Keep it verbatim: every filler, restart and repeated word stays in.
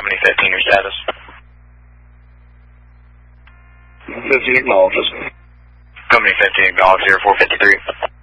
Company fifteen, your status. fifteen acknowledges. Company fifteen, acknowledge zero four fifty-three.